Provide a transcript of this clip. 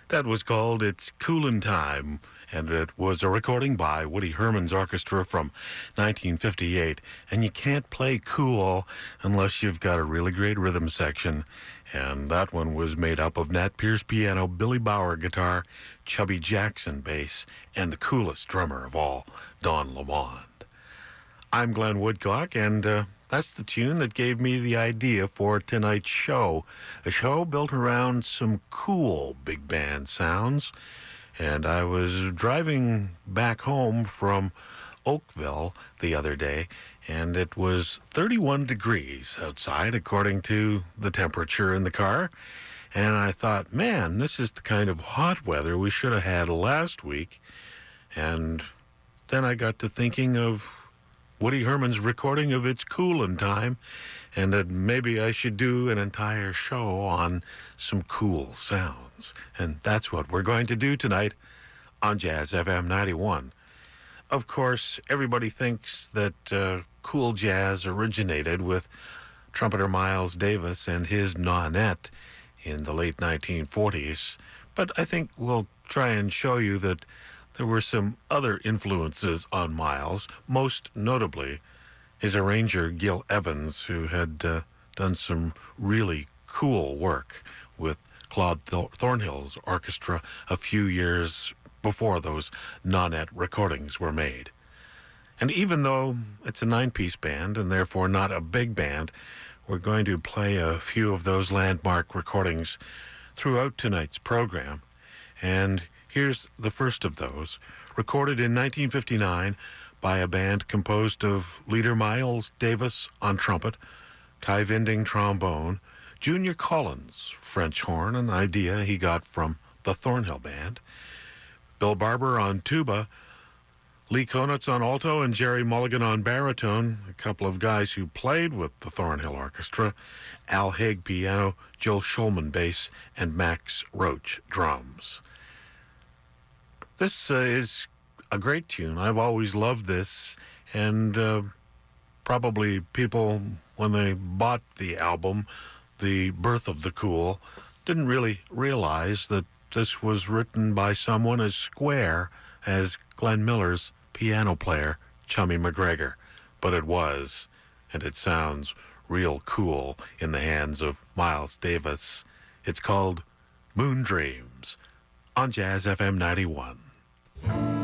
That was called It's Coolin' Time, and it was a recording by Woody Herman's orchestra from 1958. And you can't play cool unless you've got a really great rhythm section. And that one was made up of Nat Pierce piano, Billy Bauer guitar, Chubby Jackson bass, and the coolest drummer of all, Don Lamond. I'm Glenn Woodcock, and that's the tune that gave me the idea for tonight's show. A show built around some cool big band sounds. And I was driving back home from Oakville the other day, and it was 31 degrees outside, according to the temperature in the car. And I thought, man, this is the kind of hot weather we should have had last week. And then I got to thinking of Woody Herman's recording of It's Coolin' Time, and that maybe I should do an entire show on some cool sounds. And that's what we're going to do tonight on Jazz FM 91. Of course, everybody thinks that cool jazz originated with trumpeter Miles Davis and his Nonet in the late 1940s, but I think we'll try and show you that there were some other influences on Miles, most notably his arranger Gil Evans, who had done some really cool work with Claude Thornhill's orchestra a few years before those Nonet recordings were made. And even though it's a 9-piece band and therefore not a big band, we're going to play a few of those landmark recordings throughout tonight's program. And here's the first of those, recorded in 1959 by a band composed of leader Miles Davis on trumpet, Kai Winding trombone, Junior Collins French horn, an idea he got from the Thornhill Band, Bill Barber on tuba, Lee Konitz on alto, and Jerry Mulligan on baritone, a couple of guys who played with the Thornhill Orchestra, Al Haig piano, Joe Shulman bass, and Max Roach drums. This is a great tune. I've always loved this, and probably people, when they bought the album, The Birth of the Cool, didn't really realize that this was written by someone as square as Glenn Miller's piano player, Chummy McGregor. But it was, and it sounds real cool in the hands of Miles Davis. It's called Moon Dreams on Jazz FM 91.